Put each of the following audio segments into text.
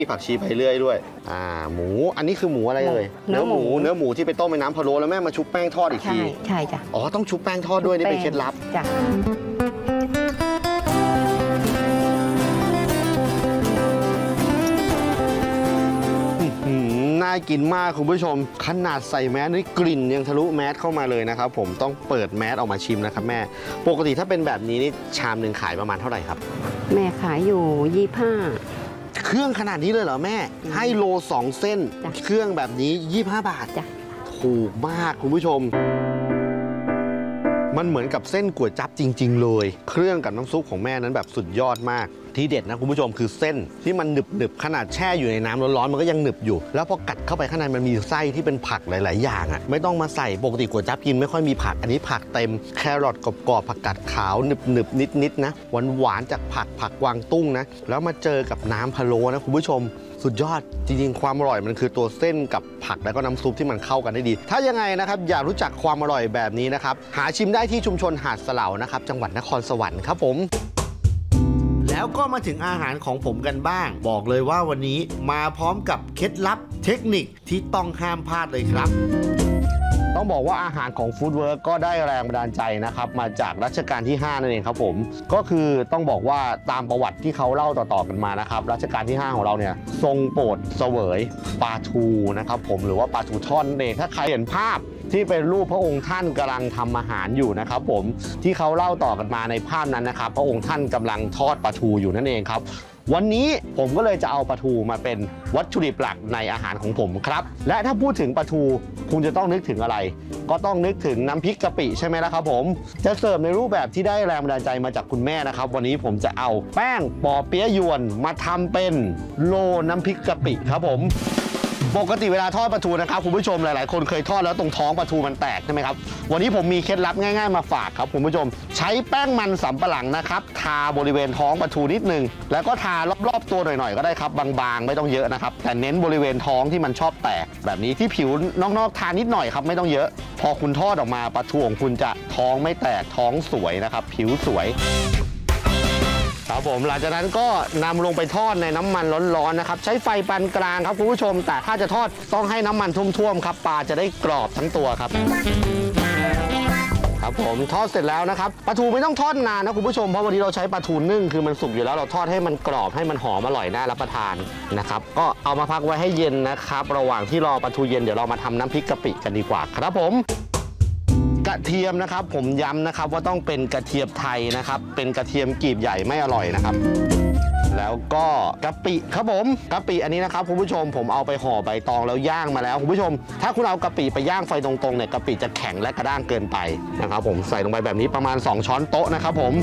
มีผักชีไปเรื่อยด้วยหมูอันนี้คือหมูอะไรเลยเนื้อหมูที่ไปต้มในน้ำพะโล้แล้วแม่มาชุบแป้งทอดอีกทีใช่จ้ะอ๋อต้องชุบแป้งทอดด้วยนี่เป็นเคล็ดลับจ้ะน่ากินมากคุณผู้ชมขนาดใส่แมสนี่กลิ่นยังทะลุแมสเข้ามาเลยนะครับผมต้องเปิดแมสออกมาชิมนะครับแม่ปกติถ้าเป็นแบบนี้นี่ชามหนึ่งขายประมาณเท่าไหร่ครับแม่ขายอยู่25 เครื่องขนาดนี้เลยเหรอแม่ให้โล2เส้นเครื่องแบบนี้25 บาทจ้ะถูกมากคุณผู้ชมมันเหมือนกับเส้นก๋วยจั๊บจริงๆเลยเครื่องกับน้ำซุปของแม่นั้นแบบสุดยอดมากที่เด็ดนะคุณผู้ชมคือเส้นที่มันหนึบขนาดแช่อยู่ในน้ำร้อนๆมันก็ยังหนึบอยู่แล้วพอกัดเข้าไปข้างในมันมีไส้ที่เป็นผักหลายๆอย่างอ่ะไม่ต้องมาใส่ปกติก๋วยจั๊บกินไม่ค่อยมีผักอันนี้ผักเต็มแครอทกรอบๆผักกาดขาวหนึบนิดๆนะหวานจากผักกวางตุ้งนะแล้วมาเจอกับน้ำพะโล้นะคุณผู้ชมสุดยอดจริงๆความอร่อยมันคือตัวเส้นกับผักแล้วก็น้ำซุปที่มันเข้ากันได้ดีถ้ายังไงนะครับอยากรู้จักความอร่อยแบบนี้นะครับหาชิมได้ที่ชุมชนหาดสะเหลานะครับจังหวัดนครสวรรค์ครับผมแล้วก็มาถึงอาหารของผมกันบ้างบอกเลยว่าวันนี้มาพร้อมกับเคล็ดลับเทคนิคที่ต้องห้ามพลาดเลยครับต้องบอกว่าอาหารของฟู้ดเวิร์กก็ได้แรงบันดาลใจนะครับมาจากรัชกาลที่5นั่นเองครับผมก็คือต้องบอกว่าตามประวัติที่เขาเล่าต่อๆกันมานะครับรัชกาลที่5ของเราเนี่ยทรงโปรดเสวยปลาทูนะครับผมหรือว่าปลาทูทอดนั่นเองถ้าใครเห็นภาพที่เป็นรูปพระองค์ท่านกำลังทำอาหารอยู่นะครับผมที่เขาเล่าต่อกันมาในภาพนั้นนะครับพระองค์ท่านกำลังทอดปลาทูอยู่นั่นเองครับวันนี้ผมก็เลยจะเอาปลาทูมาเป็นวัตถุดิบหลักในอาหารของผมครับและถ้าพูดถึงปลาทูคุณจะต้องนึกถึงอะไรก็ต้องนึกถึงน้ำพริกกะปิใช่ไหมล่ะครับผมจะเสิร์ฟในรูปแบบที่ได้แรงบันดาลใจมาจากคุณแม่นะครับวันนี้ผมจะเอาแป้งปอเปี๊ยะยวนมาทำเป็นโลน้ำพริกกะปิครับผมปกติเวลาทอดปลาทูนะครับคุณผู้ชมหลายๆคนเคยทอดแล้วตรงท้องปลาทูมันแตกใช่ไหมครับวันนี้ผมมีเคล็ดลับง่ายๆมาฝากครับคุณผู้ชมใช้แป้งมันสำปะหลังนะครับทาบริเวณท้องปลาทูนิดนึงแล้วก็ทารอบๆตัวหน่อยๆก็ได้ครับบางๆไม่ต้องเยอะนะครับแต่เน้นบริเวณท้องที่มันชอบแตกแบบนี้ที่ผิวนอกๆทานิดหน่อยครับไม่ต้องเยอะพอคุณทอดออกมาปลาทูของคุณจะท้องไม่แตกท้องสวยนะครับผิวสวยครับผมหลังจากนั้นก็นำลงไปทอดในน้ำมันร้อนๆนะครับใช้ไฟปานกลางครับคุณผู้ชมแต่ถ้าจะทอดต้องให้น้ำมันท่วมๆครับปลาจะได้กรอบทั้งตัวครับครับผมทอดเสร็จแล้วนะครับปลาทูไม่ต้องทอดนานนะคุณผู้ชมเพราะวันนี้เราใช้ปลาทูนึ่งคือมันสุกอยู่แล้วเราทอดให้มันกรอบให้มันหอมอร่อยน่ารับประทานนะครับก็เอามาพักไว้ให้เย็นนะครับระหว่างที่รอปลาทูเย็นเดี๋ยวเรามาทำน้ำพริกกะปิกันดีกว่าครับผมกระเทียมนะครับผมย้ำนะครับว่าต้องเป็นกระเทียมไทยนะครับเป็นกระเทียมกลีบใหญ่ไม่อร่อยนะครับแล้วก็กะปิครับผมกะปิอันนี้นะครับคุณผู้ชมผมเอาไปห่อใบตองแล้วย่างมาแล้วคุณผู้ชมถ้าคุณเอากะปิไปย่างไฟตรงๆเนี่ยกะปิจะแข็งและกระด้างเกินไปนะครับผมใส่ลงไปแบบนี้ประมาณ2ช้อนโต๊ะนะครับผม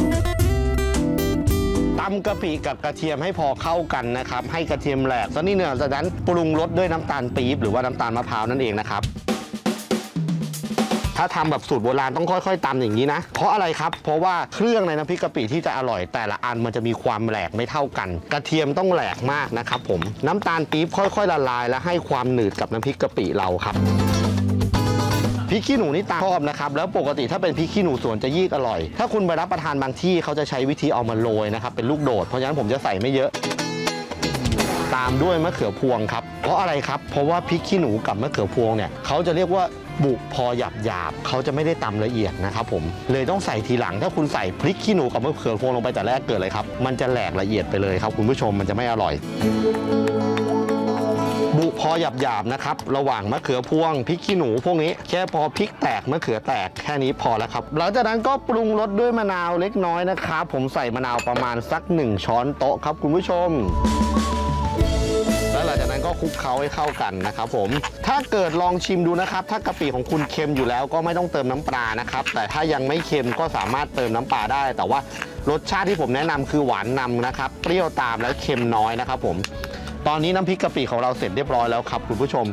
ตำกะปิกับกระเทียมให้พอเข้ากันนะครับให้กระเทียมแหลกซะนิดหนึ่งจากนั้นปรุงรสด้วยน้ำตาลปี๊บหรือว่าน้ำตาลมะพร้าวนั่นเองนะครับถ้าทำแบบสูตรโบราณต้องค่อยๆตำอย่างนี้นะเพราะอะไรครับเพราะว่าเครื่องในน้ำพริกกะปิที่จะอร่อยแต่ละอันมันจะมีความแหลกไม่เท่ากันกระเทียมต้องแหลกมากนะครับผมน้ำตาลปี๊บค่อยๆละลายและให้ความหนืดกับน้ำพริกกะปิเราครับพริกขี้หนูนี่ตามชอบนะครับแล้วปกติถ้าเป็นพริกขี้หนูสวนจะยิ่งอร่อยถ้าคุณไปรับประทานบางที่เขาจะใช้วิธีเอามาโรยนะครับเป็นลูกโดดเพราะฉะนั้นผมจะใส่ไม่เยอะตามด้วยมะเขือพวงครับเพราะอะไรครับเพราะว่าพริกขี้หนูกับมะเขือพวงเนี่ยเขาจะเรียกว่าบุกพอหยาบเขาจะไม่ได้ตำละเอียดนะครับผมเลยต้องใส่ทีหลังถ้าคุณใส่พริกขี้หนูกับมะเขือพวงลงไปแต่แรกเกิดอะไรครับมันจะแหลกละเอียดไปเลยครับคุณผู้ชมมันจะไม่อร่อยบุพอหยาบนะครับระหว่างมะเขือพวงพริกขี้หนูพวกนี้แค่พอพริกแตกมะเขือแตกแค่นี้พอแล้วครับหลังจากนั้นก็ปรุงรสด้วยมะนาวเล็กน้อยนะครับผมใส่มะนาวประมาณสัก1ช้อนโต๊ะครับคุณผู้ชมแล้วหลังจากนั้นก็คลุกเคล้าให้เข้ากันนะครับผมถ้าเกิดลองชิมดูนะครับถ้ากะปิของคุณเค็มอยู่แล้วก็ไม่ต้องเติมน้ำปลานะครับแต่ถ้ายังไม่เค็มก็สามารถเติมน้ำปลาได้แต่ว่ารสชาติที่ผมแนะนำคือหวานนำนะครับเปรี้ยวตามและเค็มน้อยนะครับผมตอนนี้น้ำพริกกะปิของเราเสร็จเรียบร้อยแล้วครับคุณผู้ชม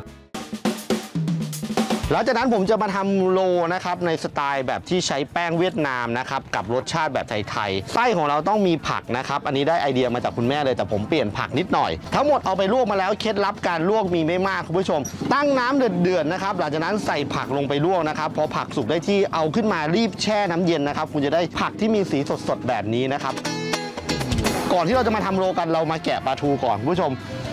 หลังจากนั้นผมจะมาทำโลนะครับในสไตล์แบบที่ใช้แป้งเวียดนามนะครับกับรสชาติแบบไทยๆไส้ของเราต้องมีผักนะครับอันนี้ได้ไอเดียมาจากคุณแม่เลยแต่ผมเปลี่ยนผักนิดหน่อยทั้งหมดเอาไปลวกมาแล้วเคล็ดลับการลวกมีไม่มากคุณผู้ชมตั้งน้ำเดือดๆนะครับหลังจากนั้นใส่ผักลงไปลวกนะครับพอผักสุกได้ที่เอาขึ้นมารีบแช่น้ำเย็นนะครับคุณจะได้ผักที่มีสีสดๆแบบนี้นะครับก่อนที่เราจะมาทำโรกันเรามาแกะปลาทูก่อนคุณผู้ชม